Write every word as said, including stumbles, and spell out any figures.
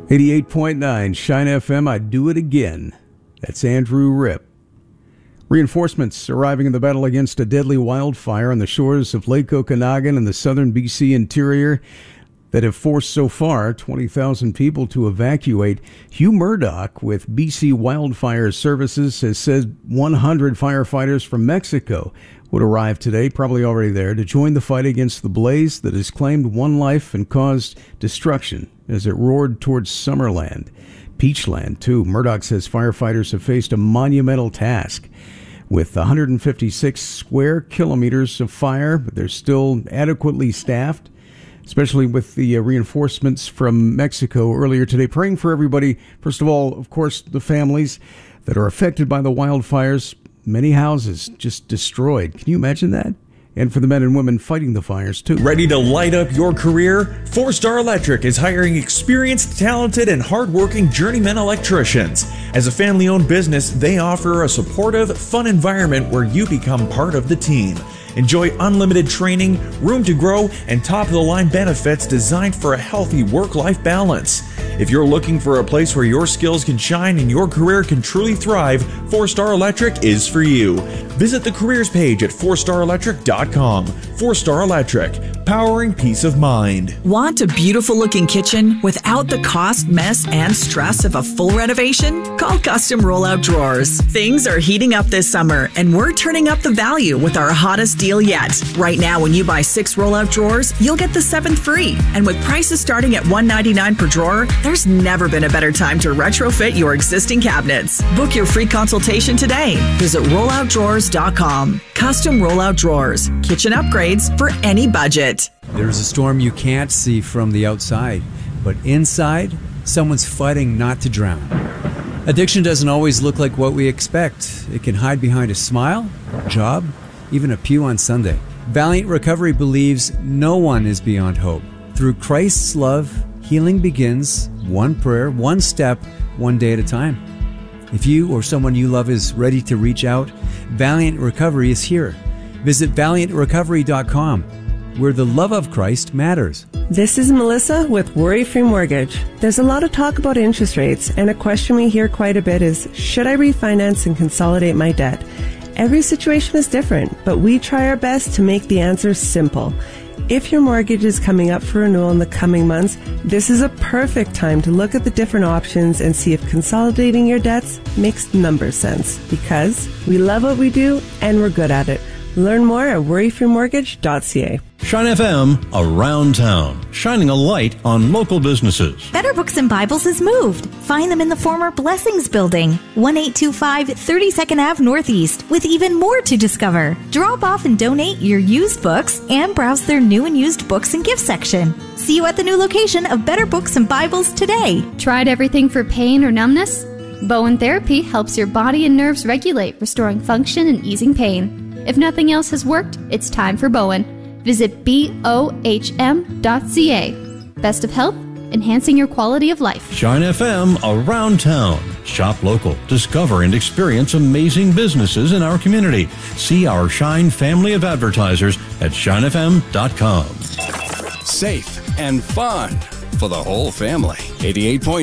eighty-eight point nine Shine F M, I'd do it again. That's Andrew Ripp. Reinforcements arriving in the battle against a deadly wildfire on the shores of Lake Okanagan in the southern B C interior that have forced so far twenty thousand people to evacuate. Hugh Murdoch with B C Wildfire Services has said one hundred firefighters from Mexico would arrive today, probably already there, to join the fight against the blaze that has claimed one life and caused destruction as it roared towards Summerland. Peachland, too. Murdoch says firefighters have faced a monumental task. With one hundred fifty-six square kilometers of fire, but they're still adequately staffed, especially with the uh, reinforcements from Mexico earlier today. Praying for everybody. First of all, of course, the families that are affected by the wildfires. Many houses just destroyed. Can you imagine that? And for the men and women fighting the fires, too. Ready to light up your career? Four Star Electric is hiring experienced, talented, and hardworking journeyman electricians. As a family-owned business, they offer a supportive, fun environment where you become part of the team. Enjoy unlimited training, room to grow, and top-of-the-line benefits designed for a healthy work-life balance. If you're looking for a place where your skills can shine and your career can truly thrive, Four Star Electric is for you. Visit the careers page at four star electric dot com. Four Star Electric, powering peace of mind. Want a beautiful-looking kitchen without the cost, mess, and stress of a full renovation? Call Custom Rollout Drawers. Things are heating up this summer, and we're turning up the value with our hottest deal yet. Right now, when you buy six rollout drawers, you'll get the seventh free. And with prices starting at one hundred ninety-nine dollars per drawer, there's never been a better time to retrofit your existing cabinets. Book your free consultation today. Visit rollout drawers dot com. Custom Rollout Drawers. Kitchen upgrades for any budget. There's a storm you can't see from the outside, but inside, someone's fighting not to drown. Addiction doesn't always look like what we expect. It can hide behind a smile, a job, even a pew on Sunday. Valiant Recovery believes no one is beyond hope. Through Christ's love, healing begins one prayer, one step, one day at a time. If you or someone you love is ready to reach out, Valiant Recovery is here. Visit valiant recovery dot com, where the love of Christ matters. This is Melissa with Worry Free Mortgage. There's a lot of talk about interest rates, and a question we hear quite a bit is, should I refinance and consolidate my debt? Every situation is different, but we try our best to make the answer simple. If your mortgage is coming up for renewal in the coming months, this is a perfect time to look at the different options and see if consolidating your debts makes number sense. Because we love what we do and we're good at it. Learn more at worry free mortgage dot c a. Shine F M around town, shining a light on local businesses. Better Books and Bibles has moved. Find them in the former Blessings Building, eighteen twenty-five thirty-second Avenue Northeast, with even more to discover. Drop off and donate your used books and browse their new and used books and gift section. See you at the new location of Better Books and Bibles today. Tried everything for pain or numbness? Bowen Therapy helps your body and nerves regulate, restoring function and easing pain. If nothing else has worked, it's time for Bowen. Visit B O H M dot C A. Best of health, enhancing your quality of life. Shine F M around town. Shop local. Discover and experience amazing businesses in our community. See our Shine family of advertisers at shine f m dot com. Safe and fun for the whole family. eighty-eight point